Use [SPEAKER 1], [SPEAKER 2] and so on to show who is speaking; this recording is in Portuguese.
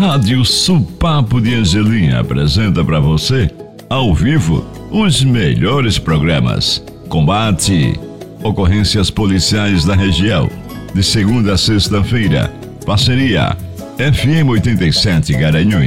[SPEAKER 1] Rádio Supapo de Angelim apresenta para você, ao vivo, os melhores programas. Combate, ocorrências policiais da região, de segunda a sexta-feira. Parceria FM 87 Garanhuns.